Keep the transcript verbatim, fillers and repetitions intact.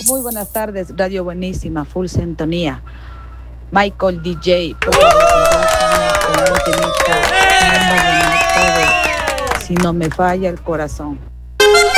Muy buenas tardes, Radio Buenísima, full sintonía. Michael D J, por favor, complácame con un temita, un vallenato de Si no me falla el corazón.